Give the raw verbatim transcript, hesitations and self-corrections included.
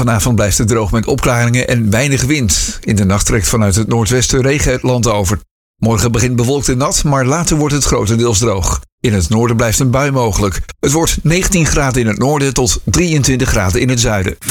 Vanavond blijft het droog met opklaringen en weinig wind. In de nacht trekt vanuit het noordwesten regen het land over. Morgen begint bewolkt en nat, maar later wordt het grotendeels droog. In het noorden blijft een bui mogelijk. Het wordt negentien graden in het noorden tot drieëntwintig graden in het zuiden.